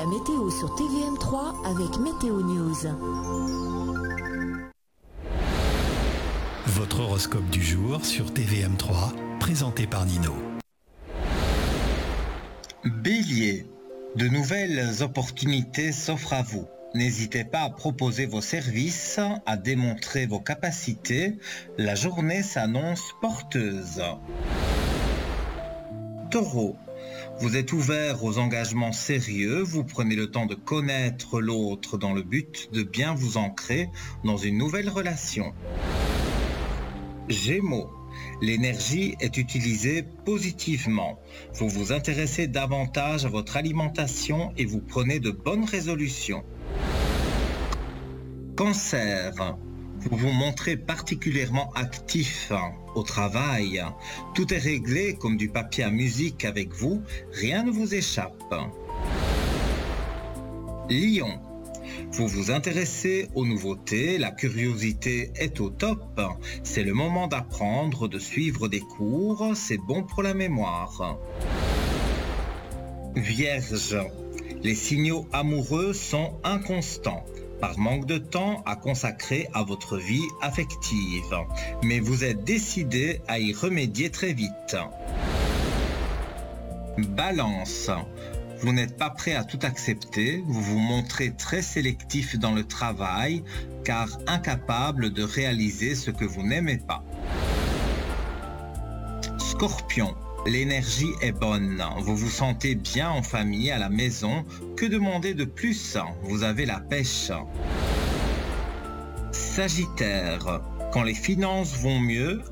la météo sur TVM3 avec Météo News. Votre horoscope du jour sur TVM3, présenté par Nino. Bélier, de nouvelles opportunités s'offrent à vous. N'hésitez pas à proposer vos services, à démontrer vos capacités. La journée s'annonce porteuse. Taureau, vous êtes ouvert aux engagements sérieux, vous prenez le temps de connaître l'autre dans le but de bien vous ancrer dans une nouvelle relation. Gémeaux, l'énergie est utilisée positivement. Vous vous intéressez davantage à votre alimentation et vous prenez de bonnes résolutions. Cancer, vous vous montrez particulièrement actif au travail. Tout est réglé comme du papier à musique avec vous, rien ne vous échappe. Lion, vous vous intéressez aux nouveautés, la curiosité est au top. C'est le moment d'apprendre, de suivre des cours, c'est bon pour la mémoire. Vierge, les signaux amoureux sont inconstants, par manque de temps à consacrer à votre vie affective. Mais vous êtes décidé à y remédier très vite. Balance, vous n'êtes pas prêt à tout accepter, vous vous montrez très sélectif dans le travail, car incapable de réaliser ce que vous n'aimez pas. Scorpion, l'énergie est bonne, vous vous sentez bien en famille, à la maison, que demander de plus? Vous avez la pêche. Sagittaire, quand les finances vont mieux,